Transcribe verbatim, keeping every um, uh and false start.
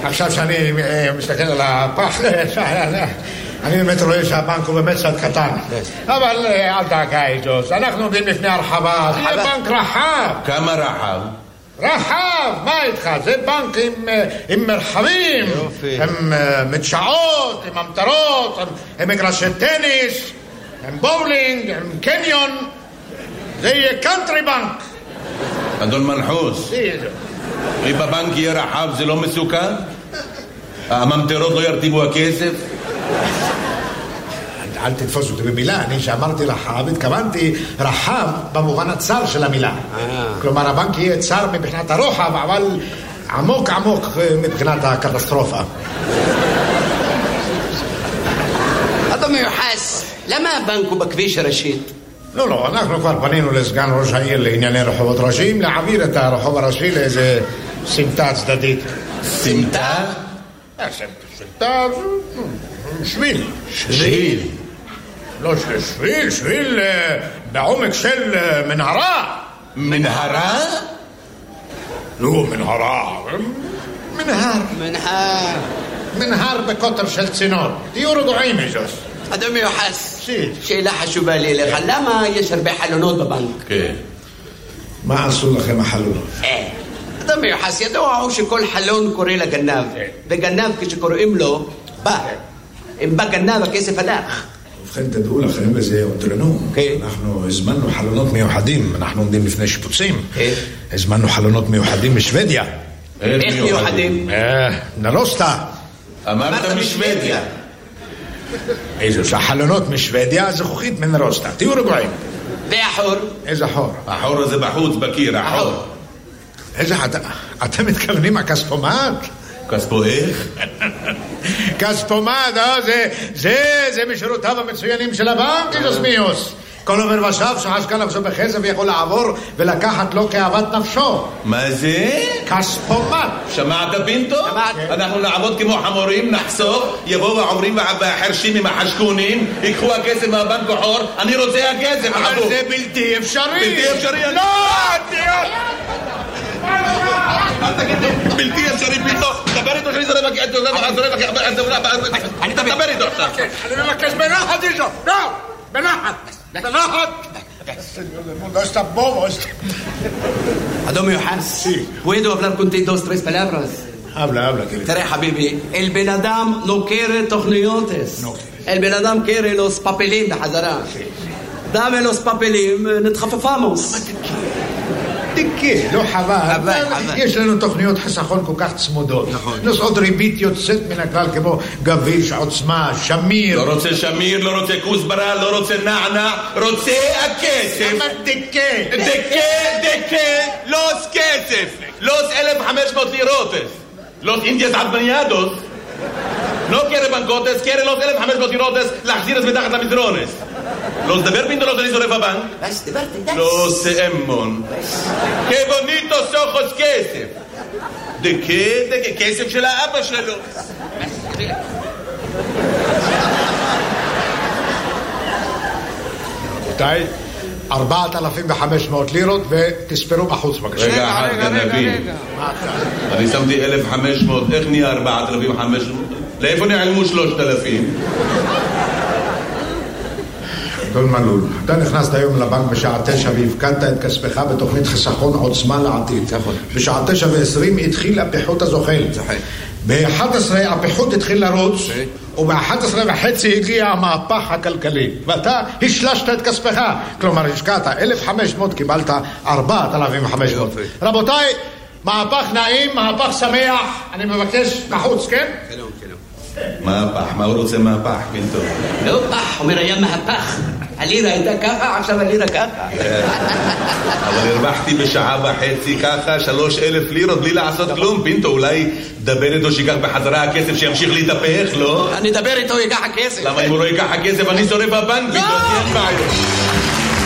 עכשיו שאני מסתכל על הפח, אני באמת רואה שהבנק הוא באמת צד קטן. אבל אל דאגה איזוס, אנחנו עומדים לפני הרחבה, זה בנק רחב. כמה רחב? רחב, מה איתך? זה בנק עם, עם מרחבים, עם מדשאות, עם המטרות, עם, עם מגרשי טניס, עם בולינג, עם קניון. זה יהיה קאנטרי בנק. אדון מנחוס, אם הבנק יהיה רחב זה לא מסוכן? הממטרות לא ירטיבו הכסף? אל תתפוס אותי במילה, אני שאמרתי רחב, התכוונתי רחב במובן הצר של המילה. כלומר, הבנק יהיה צר מבחינת הרוחב, אבל עמוק עמוק מבחינת הקטסטרופה. אדון מיוחס, למה הבנק הוא בכביש הראשית? לא, לא, אנחנו כבר פנינו לסגן ראש העיר לענייני רחובות ראשיים, להעביר את הרחוב הראשי לאיזה סמטה צדדית. סמטה? סמטה, שביל. שביל? לא, שביל, שביל בעומק של מנהרה. מנהרה? לא, מנהרה. מנהר. מנהר. מנהר בקוטר של צינור. תהיו רגועים, איזוס. אדון מיוחס, שאלה חשובה לי לך, למה יש הרבה חלונות בבנק? כן. מה עשו לכם החלונות? אה, אדון מיוחס, ידוע הוא שכל חלון קורא לגנב, וגנב כשקוראים לו, בא. אם בא גנב, הכסף הלך. ובכן, תדעו לכם, וזה אותרנו. אנחנו הזמנו חלונות מיוחדים, אנחנו עומדים לפני שיפוצים. הזמנו חלונות מיוחדים משוודיה. איך מיוחדים? נרוסטה. אמרת משוודיה. איזו שהחלונות משוודיה, זכוכית מנרוסטה. תהיו רגועים. והחור? איזה חור? החור הזה בחוץ, בקיר, החור. איזה, אתם מתכוונים הכספומט? כספו איך? כספומט, זה, זה, זה משורותיו המצוינים של הבנק, איזוס מיוס. כל עובר ושב שחשקה נפשו בחסד ויכול לעבור ולקחת לו כאוות נפשו. מה זה? כספומט. שמעת פינטו? שמעת. אנחנו נעבוד כמו חמורים, נחסוך, יבואו העוברים והחרשים עם החשקונים, ייקחו הכסף מהבנק בחור, אני רוצה הכסף. אבל זה בלתי אפשרי. בלתי אפשרי? לא! אל תגיד לי, בלתי אפשרי פינטו, דבר איתו שאני זורק הכסף, אני דבר איתו עכשיו. אני מבקש בנחת איתו, לא! בנחת! בנחת! No está bobo. Adón Miוחס, ¿puedo hablar contigo dos, tres palabras? Habla, habla, querido. תראה חביבי, el בן אדם לא quiere תוכניותס. el בן אדם quiere los papelim בחזרה. dame los papelim, נתחפפמוס. תקה, לא חבל. יש לנו תוכניות חסכון כל כך צמודות. נוסעות ריבית יוצאת מן הכלל כמו גביש, עוצמה, שמיר. לא רוצה שמיר, לא רוצה כוסברה, לא רוצה נענה, רוצה הכסף. אבל תקה. תקה, תקה, לוס כסף. לוס אלף וחמש מאות לירוטס. לוס אינדיאס עדמניאדוס. לא קרא בנקוטס, קרא לוס אלף וחמש מאות לירוטס, להחזיר את מתחת למזרונס. Los de ver pinto los de Lisoref Bank. Los Emmon. Qué bonitos ojos kesef. ¿De qué? ¿De qué? Kesef של האבא שלו. רבותיי, ארבעת אלפים וחמש מאות לירות ותספרו בחוץ בבקשה. רגע, רגע, רגע. אני שמתי אלף וחמש מאות, איך נהיה ארבעת אלפים וחמש מאות? לאיפה נעלמו שלושת אלפים? אדון מלול, אתה נכנסת היום לבנק בשעה תשע והפקדת את כספך בתוכנית חיסכון עוצמה לעתיד. בשעה תשע ועשרים התחיל הפיחות הזוחל. ב-אחת עשרה הפיחות התחיל לרוץ, וב-אחת עשרה וחצי הגיע המהפך הכלכלי, ואתה השלשת את כספך. כלומר, השקעת אלף וחמש מאות, קיבלת ארבעת אלפים וחמש מאות. רבותיי, מהפך נעים, מהפך שמח. אני מבקש בחוץ, כן? שלום, שלום. מהפך, מה הוא רוצה מהפך, פינטו? לא פח, אומר היה מהפך. הלירה הייתה ככה, עכשיו הלירה ככה. אבל הרווחתי בשעה וחצי ככה שלוש אלף לירות בלי לעשות כלום. פינטו, אולי דבר איתו שיקח בחזרה הכסף שימשיך להתהפך, לא? אני אדבר איתו, ייקח הכסף. למה אם הוא לא ייקח הכסף אני שורף הבנק? פינטו, אין בעיה.